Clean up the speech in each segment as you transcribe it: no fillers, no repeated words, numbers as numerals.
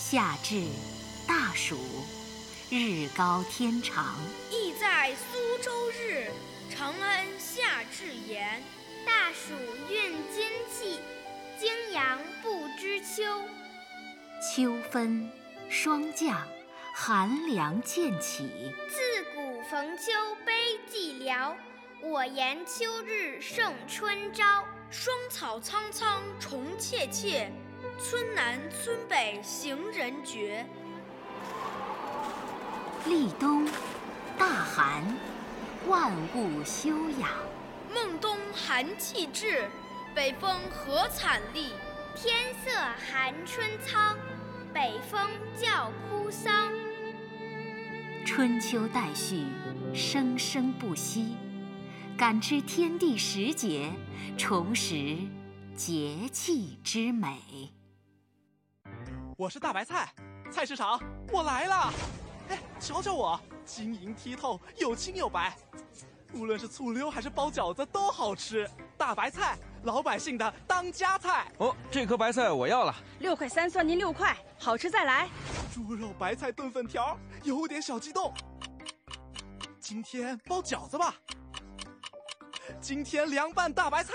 夏至，大暑，日高天长。 意在苏州日，承恩夏至炎。 大暑运金气，惊阳不知秋。 秋分，霜降，寒凉渐起。 自古逢秋悲寂寥，我言秋日胜春朝。 霜草苍苍虫切切，村南村北行人绝。 立冬，大寒，万物休养。 孟冬寒气至，北风何惨厉。 天色寒春苍，北风叫哭丧。 春秋代序，生生不息，感知天地时节，重拾节气之美。 我是大白菜，菜市场我来了！哎，瞧瞧我，晶莹剔透，又青又白，无论是醋溜还是包饺子都好吃。大白菜，老百姓的当家菜。 哦，这颗白菜我要了 ，6块3算您6块，好吃再来。 猪肉白菜炖粉条，有点小激动。今天包饺子吧，今天凉拌大白菜。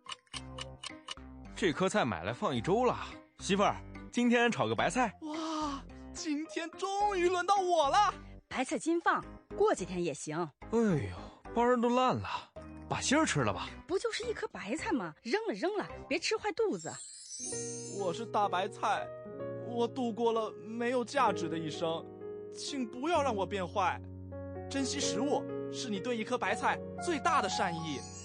这颗菜买来放1周了，媳妇儿，今天炒个白菜。 哇，今天终于轮到我了。 白菜今放，过几天也行。 哎呦，包儿都烂了，把芯儿吃了吧。 不就是一颗白菜吗？扔了，别吃坏肚子。 我是大白菜，我度过了没有价值的一生，请不要让我变坏。珍惜食物，是你对一颗白菜最大的善意。